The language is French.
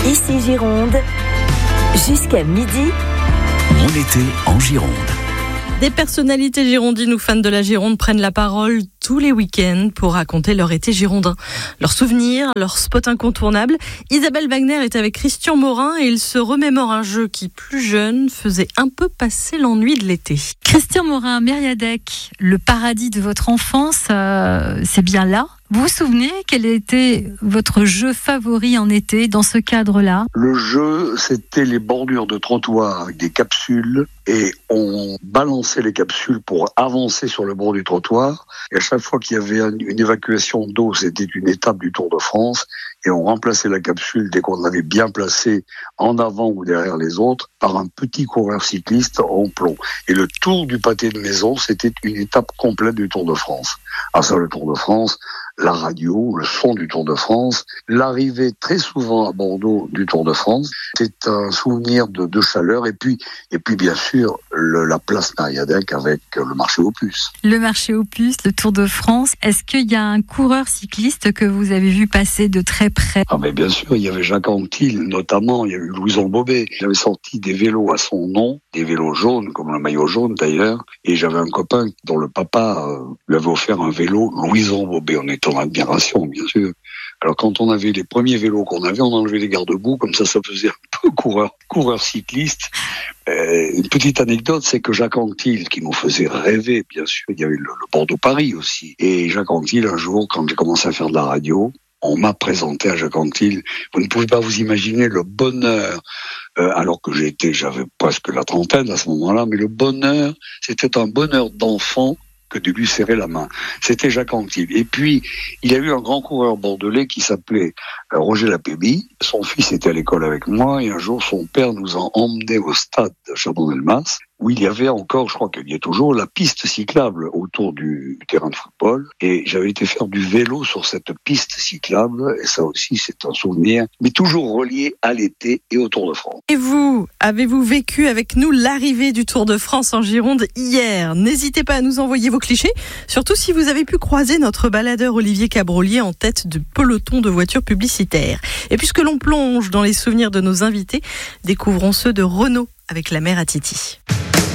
Ici Gironde, jusqu'à midi. Mon été en Gironde. Des personnalités girondines ou fans de la Gironde prennent la parole tous les week-ends pour raconter leur été girondin, leurs souvenirs, leurs spots incontournables. Isabelle Wagner est avec Christian Morin et il se remémore un jeu qui, plus jeune, faisait un peu passer l'ennui de l'été. Christian Morin, Mériadec, le paradis de votre enfance, c'est bien là. Vous vous souvenez quel était votre jeu favori en été dans ce cadre-là ? Le jeu, c'était les bordures de trottoir avec des capsules et on balançait les capsules pour avancer sur le bord du trottoir. Et à chaque fois qu'il y avait une évacuation d'eau, c'était une étape du Tour de France et on remplaçait la capsule dès qu'on l'avait bien placée en avant ou derrière les autres par un petit coureur cycliste en plomb. Et le tour du pâté de maison, c'était une étape complète du Tour de France. Alors ça, le Tour de France, la radio, le son du Tour de France, l'arrivée très souvent à Bordeaux du Tour de France, c'est un souvenir de chaleur et puis bien sûr la place Mériadec avec le marché aux puces. Le marché aux puces, le Tour de France, est-ce qu'il y a un coureur cycliste que vous avez vu passer de très près ? Ah mais bien sûr, il y avait Jacques Anquetil notamment, il y a eu Louison Bobet, il avait sorti des vélos à son nom, des vélos jaunes comme le maillot jaune d'ailleurs, et j'avais un copain dont le papa lui avait offert un vélo Louison Bobet, on était en admiration, bien sûr. Alors quand on avait les premiers vélos qu'on avait, on enlevait les garde-boue, comme ça faisait un peu coureur cycliste. Une petite anecdote, c'est que Jacques Anquetil, qui nous faisait rêver, bien sûr, il y avait le Bordeaux-Paris aussi. Et Jacques Anquetil, un jour, quand j'ai commencé à faire de la radio, on m'a présenté à Jacques Anquetil. Vous ne pouvez pas vous imaginer le bonheur, alors que j'avais presque la trentaine à ce moment-là, mais le bonheur, c'était un bonheur d'enfant que de lui serrer la main. C'était Jacques Anquetil. Et puis, il y a eu un grand coureur bordelais qui s'appelait Roger Lapébie. Son fils était à l'école avec moi et un jour, son père nous a emmenés au stade de Chardon-Delmas où il y avait encore, je crois qu'il y a toujours, la piste cyclable autour du terrain de football. Et j'avais été faire du vélo sur cette piste cyclable. Et ça aussi, c'est un souvenir, mais toujours relié à l'été et au Tour de France. Et vous, avez-vous vécu avec nous l'arrivée du Tour de France en Gironde hier ? N'hésitez pas à nous envoyer vos clichés, surtout si vous avez pu croiser notre baladeur Olivier Cabrolier en tête du peloton de voitures publicitaires. Et puisque l'on plonge dans les souvenirs de nos invités, découvrons ceux de Renaud avec la mère à Titi.